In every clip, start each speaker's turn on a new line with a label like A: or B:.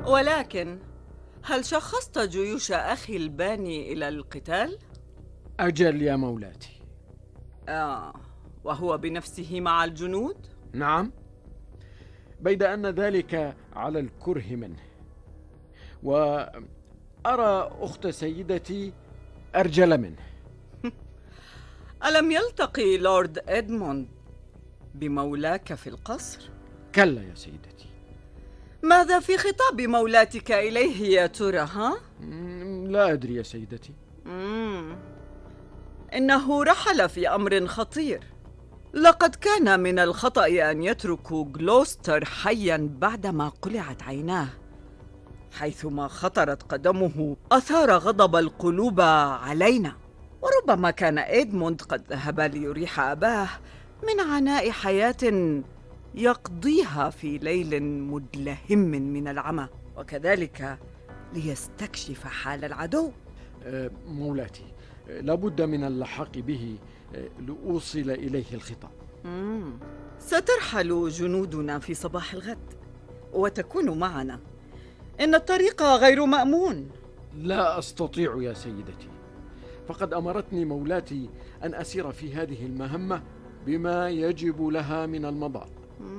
A: ولكن هل شخصت جيوش أخي الباني إلى القتال؟
B: أجل يا مولاتي.
A: وهو بنفسه مع الجنود؟
B: نعم، بيد أن ذلك على الكره منه، وأرى أخت سيدتي أرجل منه.
A: ألم يلتقي لورد إدموند بمولاك في القصر؟
B: كلا يا سيدتي.
A: ماذا في خطاب مولاتك إليه يا ترى ها؟
B: لا أدري يا سيدتي.
A: إنه رحل في أمر خطير. لقد كان من الخطأ أن يتركوا غلوستر حياً بعدما قلعت عيناه. حيثما خطرت قدمه أثار غضب القلوب علينا، وربما كان إدموند قد ذهب ليريح أباه من عناء حياة يقضيها في ليل مدلهم من العمى، وكذلك ليستكشف حال العدو.
B: مولاتي، لابد من اللحاق به لأوصل إليه الخطاب.
A: سترحل جنودنا في صباح الغد وتكون معنا. إن الطريق غير مأمون.
B: لا أستطيع يا سيدتي، فقد أمرتني مولاتي أن أسير في هذه المهمة بما يجب لها من المضاء.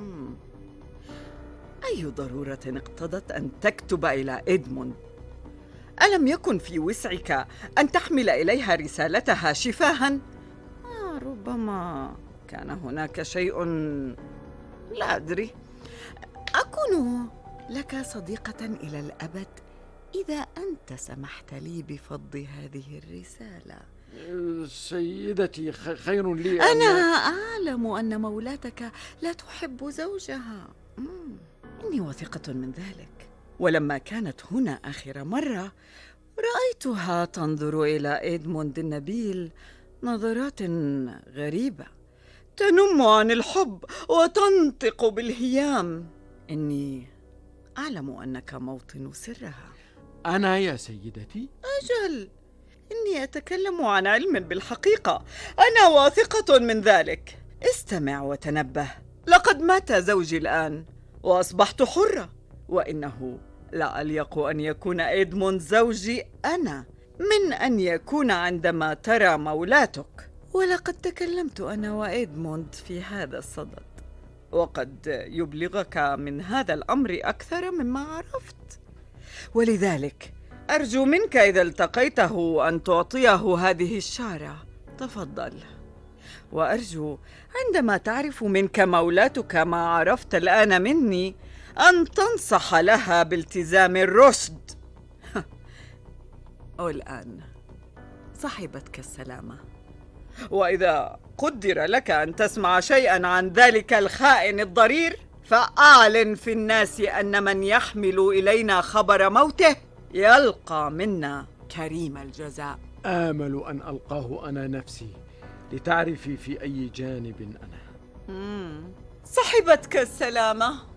A: أي ضرورة اقتضت أن تكتب إلى إدموند؟ ألم يكن في وسعك أن تحمل إليها رسالتها شفاها؟ ربما كان هناك شيء، لا أدري. أكون لك صديقة إلى الأبد إذا أنت سمحت لي بفض هذه الرسالة.
B: سيدتي، خير لي
A: أنا أعلم أن مولاتك لا تحب زوجها. إني واثقة من ذلك، ولما كانت هنا آخر مرة رأيتها تنظر إلى إدموند النبيل نظرات غريبة تنم عن الحب وتنطق بالهيام. إني أعلم أنك موطن سرها.
B: أنا يا سيدتي؟
A: أجل، إني أتكلم عن علم بالحقيقة. أنا واثقة من ذلك. استمع وتنبه. لقد مات زوجي الآن وأصبحت حرة، وإنه لا أليق أن يكون إدموند زوجي أنا من أن يكون عندما ترى مولاتك. ولقد تكلمت أنا وإدموند في هذا الصدد، وقد يبلغك من هذا الأمر أكثر مما عرفت، ولذلك أرجو منك إذا التقيته أن تعطيه هذه الشارة. تفضل. وأرجو عندما تعرف منك مولاتك ما عرفت الآن مني أن تنصح لها بالتزام الرشد. والآن صاحبتك السلامة. وإذا قدر لك أن تسمع شيئا عن ذلك الخائن الضرير فأعلن في الناس أن من يحمل إلينا خبر موته يلقى منا كريم الجزاء.
B: آمل أن ألقاه أنا نفسي لتعرفي في أي جانب أنا.
A: صاحبتك السلامة.